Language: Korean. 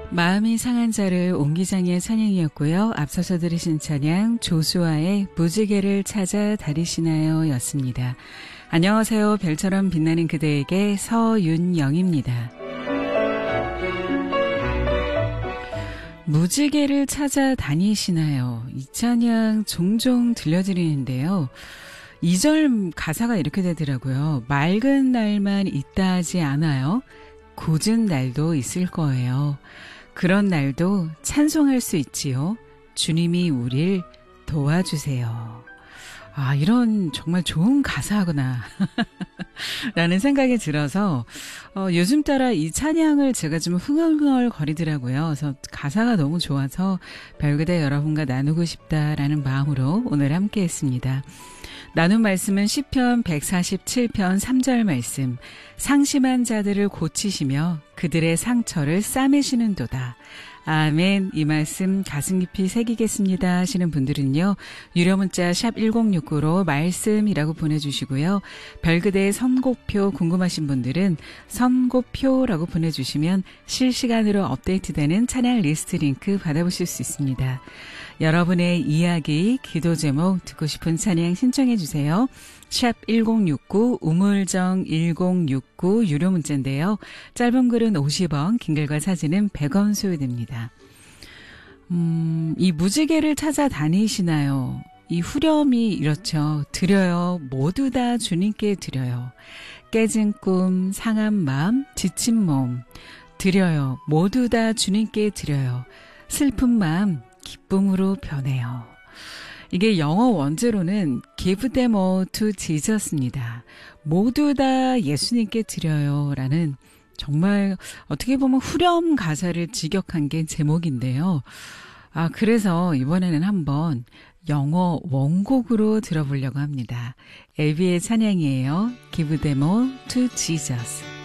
마음이 상한 자를 옹기장의 찬양이었고요. 앞서서 들으신 찬양 조수아의 무지개를 찾아 다니시나요 였습니다. 안녕하세요. 별처럼 빛나는 그대에게 서윤영입니다. 무지개를 찾아 다니시나요? 이 찬양 종종 들려드리는데요. 2절 가사가 이렇게 되더라고요. 맑은 날만 있다 하지 않아요. 굳은 날도 있을 거예요. 그런 날도 찬송할 수 있지요. 주님이 우릴 도와주세요. 아, 이런 정말 좋은 가사구나 라는 생각이 들어서 요즘 따라 이 찬양을 제가 좀 흥얼흥얼 거리더라고요. 그래서 가사가 너무 좋아서 별그대 여러분과 나누고 싶다라는 마음으로 오늘 함께 했습니다. 나눈 말씀은 시편 147편 3절 말씀. 상심한 자들을 고치시며 그들의 상처를 싸매시는도다. 아멘. 이 말씀 가슴 깊이 새기겠습니다 하시는 분들은요. 유료 문자 샵 1069로 말씀이라고 보내주시고요. 별그대의 선곡표 궁금하신 분들은 선곡표라고 보내주시면 실시간으로 업데이트되는 찬양 리스트 링크 받아보실 수 있습니다. 여러분의 이야기, 기도 제목 듣고 싶은 찬양 신청해 주세요. 샵 1069 우물정 1069 유료 문자인데요. 짧은 글은 50원, 긴 글과 사진은 100원 소요됩니다. 이 무지개를 찾아 다니시나요? 이 후렴이 이렇죠. 드려요. 모두 다 주님께 드려요. 깨진 꿈, 상한 마음, 지친 몸 드려요. 모두 다 주님께 드려요. 슬픈 마음 기쁨으로 변해요. 이게 영어 원제로는 Give them all to Jesus입니다. 모두 다 예수님께 드려요 라는 정말 어떻게 보면 후렴 가사를 직역한 게 제목인데요. 아, 그래서 이번에는 한번 영어 원곡으로 들어보려고 합니다. 엘비의 찬양이에요. Give them all to Jesus.